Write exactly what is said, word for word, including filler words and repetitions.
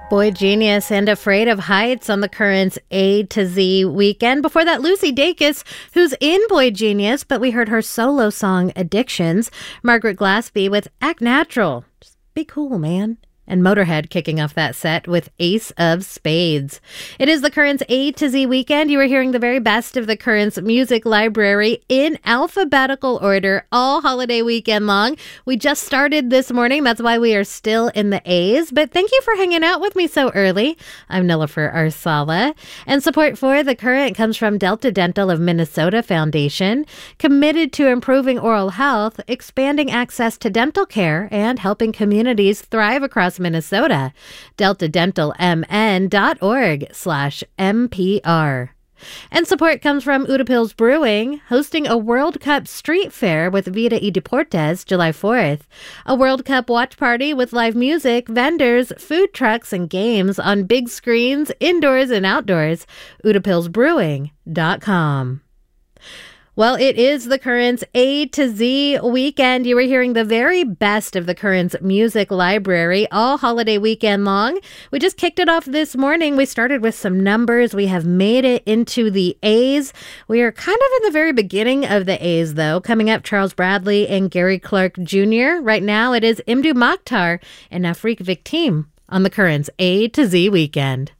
Boy Genius and Afraid of Heights on the Currents A to Z weekend. Before that, Lucy Dacus, who's in Boy Genius, but we heard her solo song Addictions. Margaret Glaspie with Act Natural. Just be cool, man. And Motorhead kicking off that set with Ace of Spades. It is the Currents A to Z weekend. You are hearing the very best of the Currents music library in alphabetical order all holiday weekend long. We just started this morning. That's why we are still in the A's. But thank you for hanging out with me so early. I'm Nilofer Arsala. And support for The Current comes from Delta Dental of Minnesota Foundation, committed to improving oral health, expanding access to dental care, and helping communities thrive across Minnesota. delta dental m n dot org slash M P R. And support comes from Utapils Brewing, hosting a World Cup street fair with Vida y Deportes July fourth. A World Cup watch party with live music, vendors, food trucks, and games on big screens, indoors and outdoors. Utapils Brewing dot com. Well, it is the Currents A to Z weekend. You were hearing the very best of the Currents music library all holiday weekend long. We just kicked it off this morning. We started with some numbers. We have made it into the A's. We are kind of in the very beginning of the A's, though. Coming up, Charles Bradley and Gary Clark Junior Right now, it is Imdu Mokhtar and Afrique Victim on the Currents A to Z weekend.